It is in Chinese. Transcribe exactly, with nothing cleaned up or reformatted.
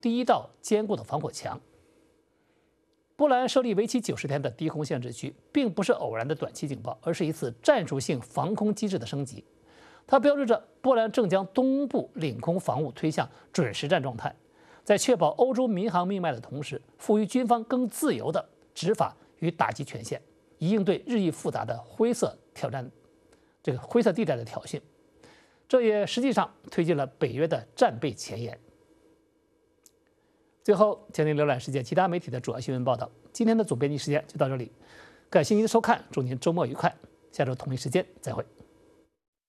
第一道坚固的防火墙。波兰设立为期九十天的低空限制区，并不是偶然的短期警报，而是一次战术性防空机制的升级。它标志着波兰正将东部领空防务推向准实战状态，在确保欧洲民航命脉的同时，赋予军方更自由的执法与打击权限，以应对日益复杂的灰色挑战，这个灰色地带的挑衅。这也实际上推进了北约的战备前沿。最后，请您浏览世界其他媒体的主要新闻报道。今天的总编辑时间就到这里，感谢您的收看，祝您周末愉快，下周同一时间再会。